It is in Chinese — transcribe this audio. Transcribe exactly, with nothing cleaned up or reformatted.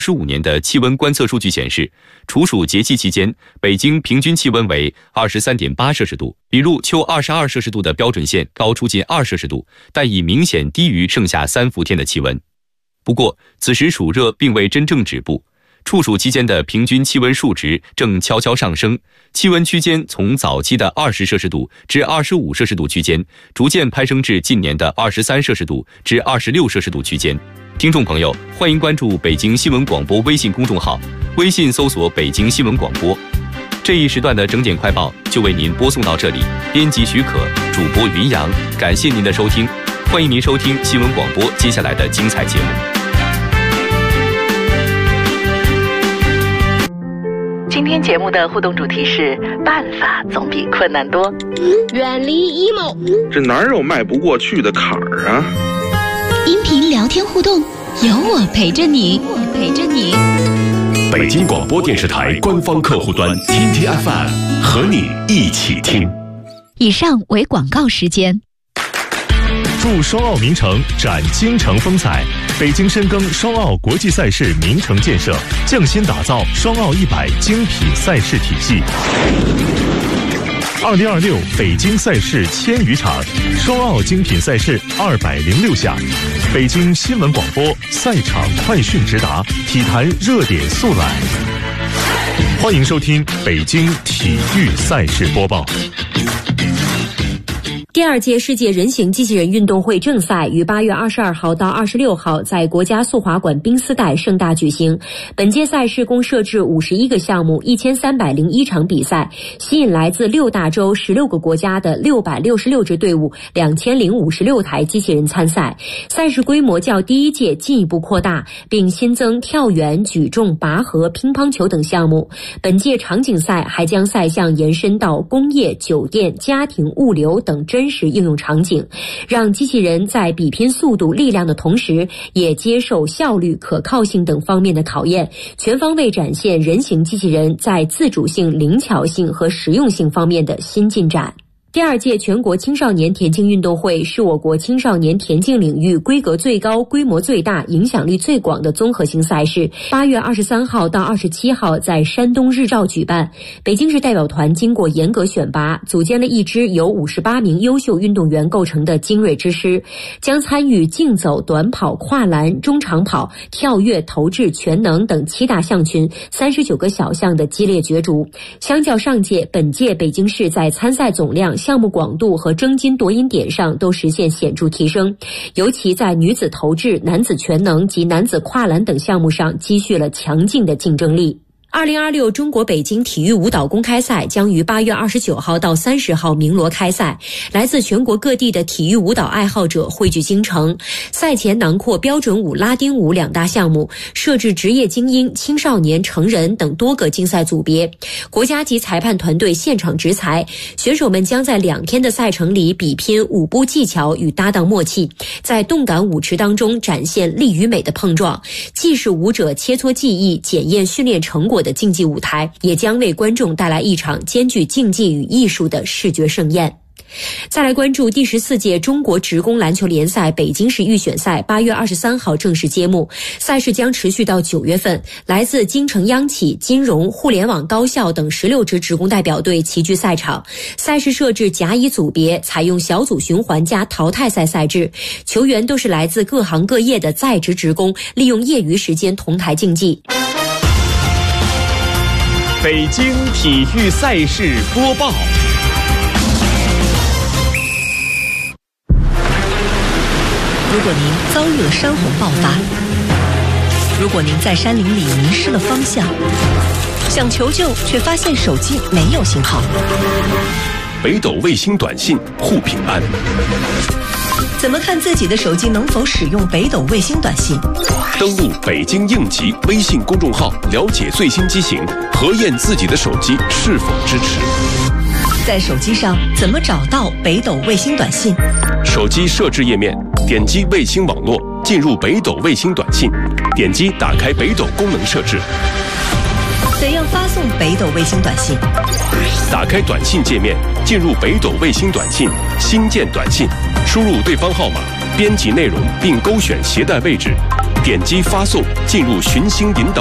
十五年的气温观测数据显示，处暑节气期间，北京平均气温为 二十三点八摄氏度，比入秋二十二摄氏度的标准线高出近二摄氏度，但已明显低于盛夏三伏天的气温。不过，此时暑热并未真正止步，处暑期间的平均气温数值正悄悄上升，气温区间从早期的二十摄氏度至二十五摄氏度区间，逐渐攀升至近年的二十三摄氏度至二十六摄氏度区间。听众朋友，欢迎关注北京新闻广播微信公众号，微信搜索北京新闻广播。这一时段的整点快报就为您播送到这里，编辑许可，主播云阳，感谢您的收听，欢迎您收听新闻广播接下来的精彩节目。 今天节目的互动主题是办法总比困难多， 远离 emo， 这哪有迈不过去的坎儿啊？ 音频聊天互动，有我陪着你，我陪着你。 北京广播电视台官方客户端 T T F M 和你一起听。 以上为广告时间。 祝双奥名城展京城风采，北京深耕双奥国际赛事名城建设，匠心打造双奥一百精品赛事体系。二零二六北京赛事千余场，双奥精品赛事二百零六项，北京新闻广播赛场快讯直达，体坛热点速览。欢迎收听北京体育赛事播报。 第二届世界人形机器人运动会正赛于八月二十二号到二十六号在国家速滑馆冰丝带盛大举行。本届赛事共设置五十一个项目，一千三百零一场比赛，吸引来自六大洲十六个国家的六百六十六支队伍，两千零五十六台机器人参赛。赛事规模较第一届进一步扩大，并新增跳远、举重、拔河、乒乓球等项目。本届场景赛还将赛项延伸到工业、酒店、家庭、物流等真实应用场景，让机器人在比拼速度、力量的同时，也接受效率、可靠性等方面的考验，全方位展现人形机器人在自主性、灵巧性和实用性方面的新进展。第二届全国青少年田径运动会是我国青少年田径领域规格最高、规模最大、影响力最广的综合性赛事。八月二十三号到二十七号在山东日照举办。北京市代表团经过严格选拔，组建了一支由五十八名优秀运动员构成的精锐之师，将参与竞走、短跑、跨栏、中长跑、跳跃、投掷、全能等七大项群三十九个小项的激烈角逐。相较上届，本届北京市在参赛总量、项目广度和争金夺银点上都实现显著提升，尤其在女子投掷、男子全能及男子跨栏等项目上积蓄了强劲的竞争力。二零二六中国北京体育舞蹈公开赛将于八月二十九号到三十号鸣锣开赛，来自全国各地的体育舞蹈爱好者汇聚京城。赛前囊括标准舞、拉丁舞两大项目，设置职业精英、青少年、成人等多个竞赛组别。国家级裁判团队现场执裁，选手们将在两天的赛程里比拼舞步技巧与搭档默契，在动感舞池当中展现力与美的碰撞，既是舞者切磋技艺、检验训练成果的竞技舞台，也将为观众带来一场兼具竞技与艺术的视觉盛宴。再来关注第十四届中国职工篮球联赛北京市预选赛，八月二十三号正式揭幕，赛事将持续到九月份。来自京城央企、金融、互联网高校等十六支职工代表队齐聚赛场。赛事设置甲乙组别，采用小组循环加淘汰赛赛制，球员都是来自各行各业的在职职工，利用业余时间同台竞技。 北京体育赛事播报。 如果您遭遇了山洪爆发，如果您在山林里迷失了方向，想求救却发现手机没有信号， 北斗卫星短信护平安。 怎么看自己的手机能否使用北斗卫星短信？ 登录北京应急微信公众号，了解最新机型，核验自己的手机是否支持。 在手机上怎么找到北斗卫星短信？ 手机设置页面，点击卫星网络，进入北斗卫星短信，点击打开北斗功能设置。 怎样发送北斗卫星短信？ 打开短信界面，进入北斗卫星短信，新建短信，输入对方号码，编辑内容并勾选携带位置， 点击发送进入寻星引导